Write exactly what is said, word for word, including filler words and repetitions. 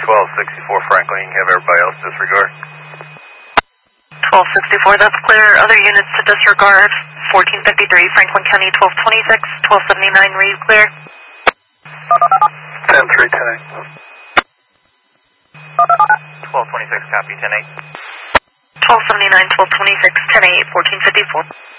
twelve sixty-four Franklin, you can have everybody else disregard. twelve sixty-four, that's clear. Other units to disregard. fourteen fifty-three Franklin County, twelve twenty-six, twelve seventy-nine, read clear. ten three, ten eight. twelve twenty-six, copy, ten eight. twelve seventy-nine, twelve twenty-six, ten eight, fourteen fifty-four.